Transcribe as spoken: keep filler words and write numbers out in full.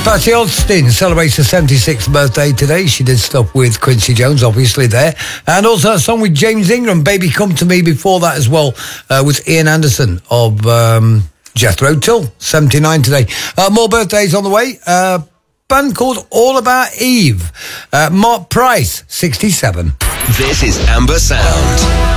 Patsy Austin celebrates her seventy-sixth birthday today. She did stuff with Quincy Jones, obviously, there. And also a song with James Ingram, Baby Come To Me, before that as well, uh, with Ian Anderson of um, Jethro Tull, seventy-nine today. Uh, more birthdays on the way. Uh, band called All About Eve. Uh, Mark Price, sixty-seven. This is Amber Sound.